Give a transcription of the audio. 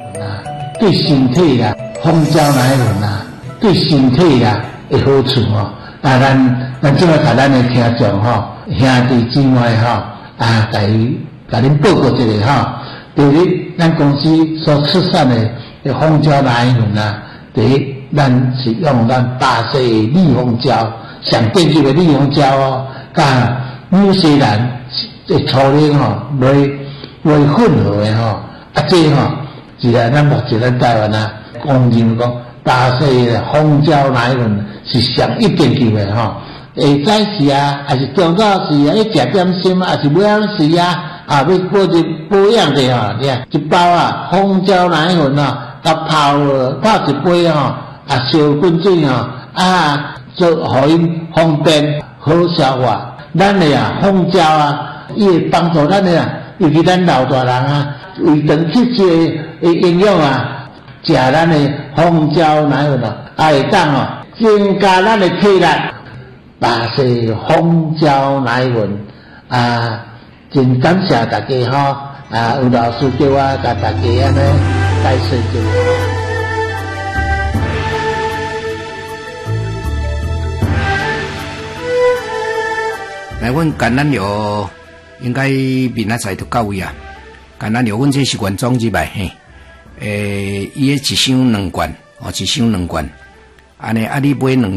啊，对身体啦，蜂胶奶粉啊，对身体啦的好处哦。啊，咱即摆甲咱的听众吼，兄弟姊妹吼，啊，甲恁报告一下吼。第一，咱公司所出产的蜂胶奶粉啊，第一，咱是用咱巴西的利蜂胶，上顶级的利蜂胶哦，甲纽西兰这粗粒吼，为混合的吼，啊，这吼，是来咱目前咱台湾啊，公认讲巴西的蜂胶奶粉是上一等级的吼。下早时啊，还是中早时啊，要食点心啊，还是尾仔时啊，啊，要保养的吼，你看一包啊，蜂胶奶粉啊，甲泡一杯吼，啊，烧滚水吼，啊，做互因方便好消化。咱的啊，蜂胶啊，伊会帮助咱的啊，尤其咱老大人啊，胃肠气血的营养啊，食咱的蜂胶奶粉啊，会当哦，增加咱的体力。巴西蜂胶奶粉啊，真感谢大家吼！啊，有老师叫我甲大家安尼介绍一下。 来，阮橄榄油应该明仔载就到位啊。橄榄油阮这是原装入来嘿，伊个一箱2罐哦，一箱2罐，安尼啊，你买2。